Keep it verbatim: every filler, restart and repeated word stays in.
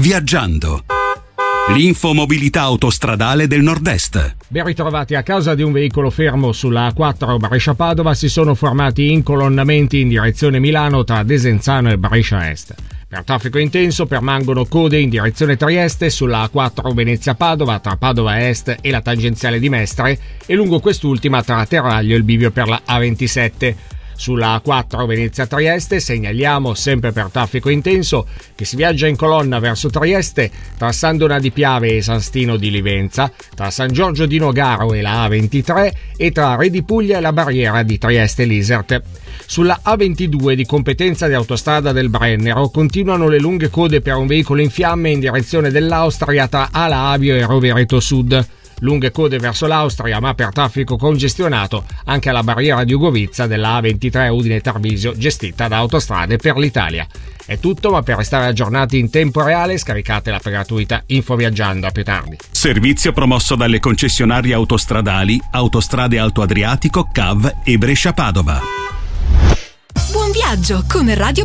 Viaggiando. L'infomobilità autostradale del Nord-Est. Ben ritrovati. A causa di un veicolo fermo sulla A quattro Brescia-Padova si sono formati incolonnamenti in direzione Milano tra Desenzano e Brescia Est. Per traffico intenso permangono code in direzione Trieste sulla A quattro Venezia-Padova tra Padova Est e la tangenziale di Mestre e lungo quest'ultima tra Terraglio e il bivio per la A ventisette. Sulla A quattro Venezia-Trieste segnaliamo, sempre per traffico intenso, che si viaggia in colonna verso Trieste tra San Donà di Piave e San Stino di Livenza, tra San Giorgio di Nogaro e la A ventitré e tra Re di Puglia e la barriera di Trieste-Lisert. Sulla A ventidue, di competenza di Autostrada del Brennero, continuano le lunghe code per un veicolo in fiamme in direzione dell'Austria tra Ala Avio e Rovereto Sud. Lunghe code verso l'Austria, ma per traffico congestionato anche alla barriera di Ugovizza della A ventitré Udine-Tarvisio, gestita da Autostrade per l'Italia. È tutto, ma per restare aggiornati in tempo reale scaricate l'app gratuita Info Viaggiando. A più tardi. Servizio promosso dalle concessionarie autostradali Autostrade Alto Adriatico, C A V e Brescia Padova. Buon viaggio con Radio